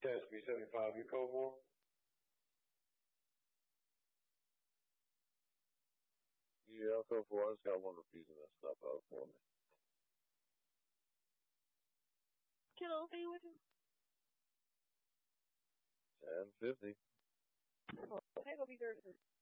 Test B75, you code for? Yeah, I'll code for. I just got one refusing that stuff out for me. Can I be with you? 1050. Oh, hey, go be there.